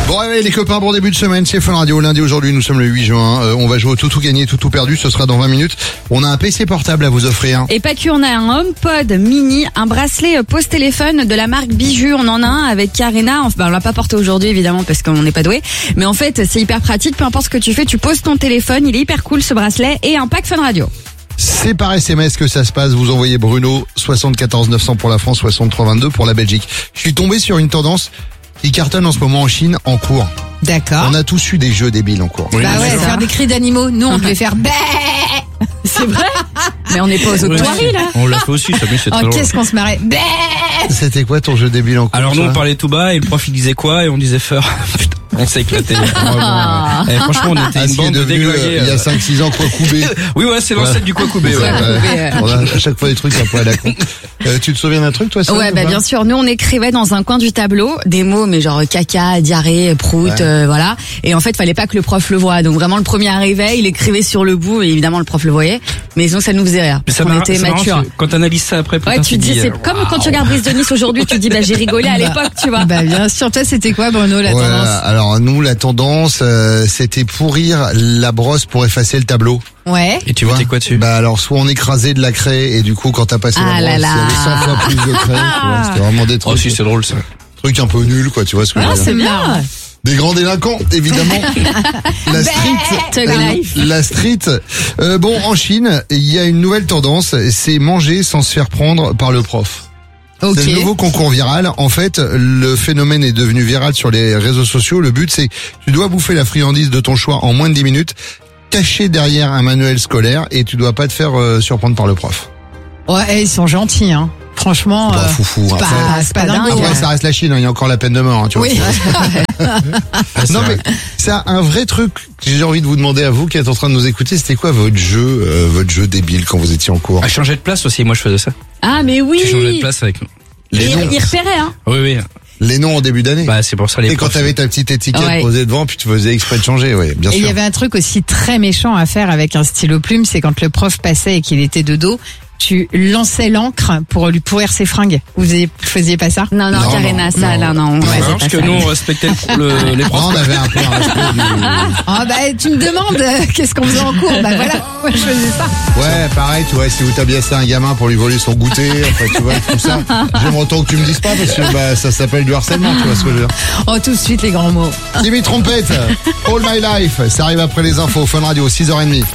Bon réveil les copains, bon début de semaine, c'est Fun Radio. Lundi aujourd'hui, nous sommes le 8 juin. On va jouer au tout gagné, tout perdu. Ce sera dans 20 minutes. On a un PC portable à vous offrir. Et pas que, on a un HomePod mini, un bracelet pose téléphone de la marque Bijou. On en a un avec Carena. On l'a pas porté aujourd'hui évidemment parce qu'on n'est pas doué. Mais en fait, c'est hyper pratique. Peu importe ce que tu fais, tu poses ton téléphone. Il est hyper cool ce bracelet et un pack Fun Radio. C'est par SMS que ça se passe. Vous envoyez Bruno 74 900 pour la France, 63 22 pour la Belgique. Je suis tombé sur une tendance qui cartonne en ce moment en Chine en cours. D'accord. On a tous eu des jeux débiles en cours. Bah ouais, faire des cris d'animaux. Nous, on devait faire bé. C'est vrai. Mais on n'est pas aux octoiries là. On l'a fait aussi, ça c'est très Oh, drôle. qu'est-ce qu'on se marrait. Bé. C'était quoi ton jeu débile en cours? Alors nous ça on parlait tout bas et le prof il disait quoi et on disait feur. Putain, on s'est éclaté. Vraiment. Et franchement on était Ah, une ce qui est bande de devenu déglingués. il y a 5-6 ans quoi coubé. Oui ouais c'est l'ancêtre du quoi coubé. Ouais. On a à chaque fois des trucs un peu à la con. Tu te souviens d'un truc toi ça? Ouais, bah bien sûr. Nous, on écrivait dans un coin du tableau des mots, mais genre caca, diarrhée, prout, voilà. Et en fait, fallait pas que le prof le voie. Donc vraiment, le premier arrivait, il écrivait sur le bout, et évidemment, le prof le voyait. Mais sinon, ça nous faisait rire. Mais ça on était mature. Quand t'analyses ça après, Ouais, tu dis, c'est comme quand tu regardes Brise de Nice aujourd'hui, tu dis, bah j'ai rigolé à l'époque, tu vois. Bah bien sûr. Toi, c'était quoi, Bruno, la Ouais, tendance? alors nous la tendance c'était pourrir la brosse pour effacer le tableau. Ouais. Et tu mettais quoi dessus? Bah alors soit on écrasait de la craie et du coup quand t'as passé Ah la là brosse, il y avait 100 fois plus de craie, tu vois, c'était vraiment des Oh trucs, si c'est drôle ça. trucs un peu nuls quoi, tu vois ce que je Ah, veux dire. c'est bien. Des grands délinquants, évidemment. Thug life. La street. Bon, en Chine, il y a une nouvelle tendance, c'est manger sans se faire prendre par le prof. Ok. C'est le nouveau concours viral. En fait, le phénomène est devenu viral sur les réseaux sociaux. Le but, c'est tu dois bouffer la friandise de ton choix en moins de 10 minutes, caché derrière un manuel scolaire, et tu dois pas te faire surprendre par le prof. Ouais, ils sont gentils, hein. Franchement. Bah, foufou. c'est Après, pas, c'est pas dingue. après, hein. ça reste la Chine, hein, il y a encore la peine de mort, hein, tu vois. Oui. Non mais c'est un vrai truc que j'ai envie de vous demander à vous qui êtes en train de nous écouter. C'était quoi votre jeu débile quand vous étiez en cours? À changer de place aussi, moi je faisais ça. Ah, mais oui. Tu changeais de place avec. Les Et noms, il repérait, hein. Oui oui. les noms en début d'année. Bah c'est pour ça les. Et quand profs. t'avais ta petite étiquette Ouais. posée devant, puis tu faisais exprès de changer, oui, bien Et il sûr. y avait un truc aussi très méchant à faire avec un stylo plume, c'est quand le prof passait et qu'il était de dos, tu lançais l'encre pour lui pourrir ses fringues. Vous faisiez pas ça? Non, Non, Carena, non, ça, là, non. Ouais, c'est pas parce que ça. nous on respectait les Non, profs. on avait un peu un respect du... Ah bah tu me demandes qu'est-ce qu'on faisait en cours. Bah voilà, moi je faisais ça. Ouais, pareil, tu vois, si vous tabiassez un gamin pour lui voler son goûter, enfin, tu vois, tout ça. J'aime autant que tu me dises pas, parce que bah, ça s'appelle du harcèlement, tu vois ce que je veux dire. Oh tout de suite les grands mots. Timmy Trompette, All My Life, ça arrive après les infos, Fun Radio, 6h30.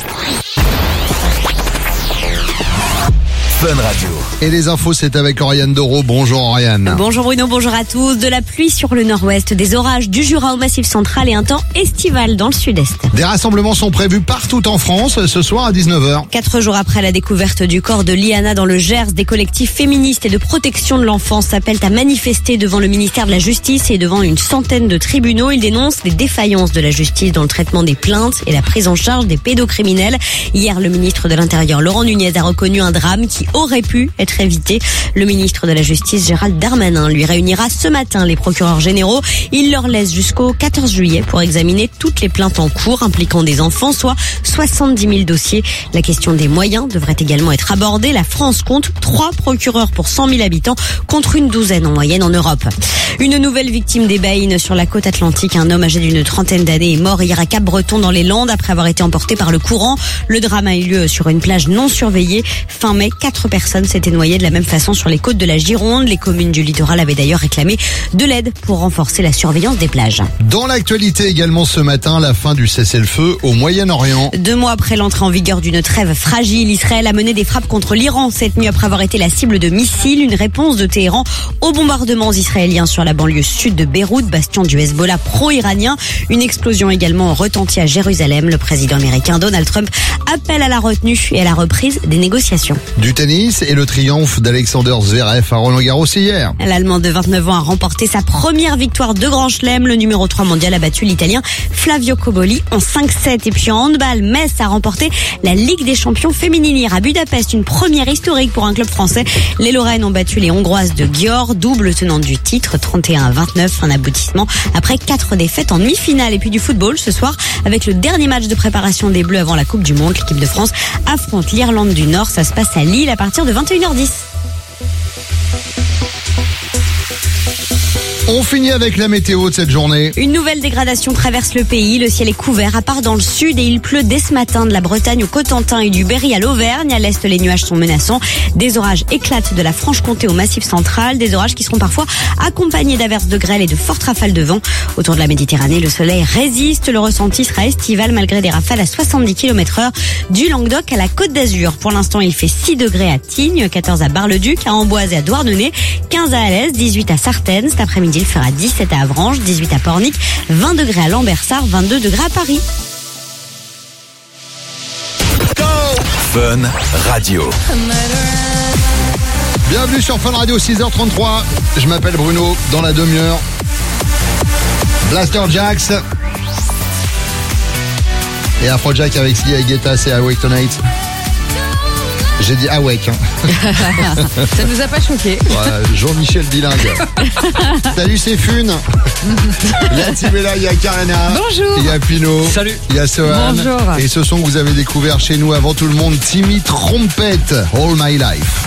Fun Radio. Et les infos, c'est avec Oriane Doro. Bonjour Oriane. Bonjour Bruno, bonjour à tous. De la pluie sur le nord-ouest, des orages du Jura au Massif central et un temps estival dans le sud-est. Des rassemblements sont prévus partout en France ce soir à 19h. 4 jours après la découverte du corps de Liana dans le Gers, des collectifs féministes et de protection de l'enfance s'appellent à manifester devant le ministère de la Justice et devant une centaine de tribunaux. Ils dénoncent les défaillances de la justice dans le traitement des plaintes et la prise en charge des pédocriminels. Hier, le ministre de l'Intérieur, Laurent Nunez, a reconnu un drame qui aurait pu être évité. Le ministre de la Justice, Gérald Darmanin, lui réunira ce matin les procureurs généraux. Il leur laisse jusqu'au 14 juillet pour examiner toutes les plaintes en cours impliquant des enfants, soit 70 000 dossiers. La question des moyens devrait également être abordée. La France compte 3 procureurs pour 100 000 habitants contre une douzaine en moyenne en Europe. Une nouvelle victime des baïnes sur la côte atlantique. Un homme âgé d'une trentaine d'années est mort hier à Cap-Breton dans les Landes après avoir été emporté par le courant. Le drame a eu lieu sur une plage non surveillée. Fin mai, 4 personnes s'étaient noyées de la même façon sur les côtes de la Gironde. Les communes du littoral avaient d'ailleurs réclamé de l'aide pour renforcer la surveillance des plages. Dans l'actualité également ce matin, la fin du cessez-le-feu au Moyen-Orient. 2 mois après l'entrée en vigueur d'une trêve fragile, Israël a mené des frappes contre l'Iran cette nuit après avoir été la cible de missiles. Une réponse de Téhéran aux bombardements israéliens sur la banlieue sud de Beyrouth, bastion du Hezbollah pro-iranien. Une explosion également retentit à Jérusalem. Le président américain Donald Trump appelle à la retenue et à la reprise des négociations. Du tennis et le triomphe d'Alexander Zverev à Roland-Garros hier. L'Allemand de 29 ans a remporté sa première victoire de Grand Chelem. Le numéro 3 mondial a battu l'Italien Flavio Cobolli en 5-7. Et puis en handball, Metz a remporté la Ligue des champions féminines hier à Budapest. Une première historique pour un club français. Les Lorraines ont battu les Hongroises de Győr, double tenante du titre, 31-29. Un aboutissement après 4 défaites en demi-finale. Et puis du football ce soir avec le dernier match de préparation des Bleus avant la Coupe du Monde. L'équipe de France affronte l'Irlande du Nord. Ça se passe à Lille à partir de 21h10. On finit avec la météo de cette journée. Une nouvelle dégradation traverse le pays. Le ciel est couvert à part dans le sud et il pleut dès ce matin de la Bretagne au Cotentin et du Berry à l'Auvergne. À l'est, les nuages sont menaçants. Des orages éclatent de la Franche-Comté au Massif central. Des orages qui seront parfois accompagnés d'averses de grêle et de fortes rafales de vent. Autour de la Méditerranée, le soleil résiste. Le ressenti sera estival malgré des rafales à 70 km/h du Languedoc à la Côte d'Azur. Pour l'instant, il fait 6 degrés à Tignes, 14 à Bar-le-Duc, à Amboise et à Douarnenez, 15 à Alès, 18 à Sartène. Cet après-midi, il fera 17 à Avranches, 18 à Pornic, 20 degrés à Lambersart, 22 degrés à Paris. Fun Radio. Bienvenue sur Fun Radio, 6h33. Je m'appelle Bruno, dans la demi-heure. Blaster Jax. Et Afrojack avec Sly et Guetta, c'est Awake Tonight. J'ai dit Awake. Ça nous a pas choqué. Voilà, Jean-Michel bilingue. Salut, c'est Fun. La team est là, il y a Karena. Bonjour. Il y a Pino. Salut. Il y a Sohan. Bonjour. Et ce son que vous avez découvert chez nous avant tout le monde, Timmy Trompette, All My Life.